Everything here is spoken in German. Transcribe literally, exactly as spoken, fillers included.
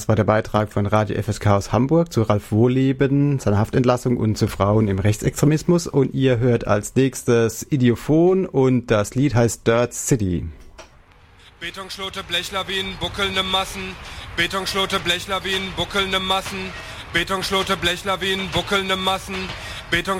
Das war der Beitrag von Radio F S K aus Hamburg zu Ralf Wohleben, seiner Haftentlassung und zu Frauen im Rechtsextremismus. Und ihr hört als nächstes Idiophon und das Lied heißt Dirt City. Betonschlote, Blechlawinen, buckelnde Massen. Betonschlote, Blechlawinen, buckelnde Massen. Betonschlote, Blechlawinen, buckelnde Massen. Beton